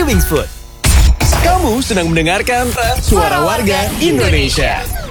Living Food. Kamu sedang mendengarkan Suara Warga Indonesia.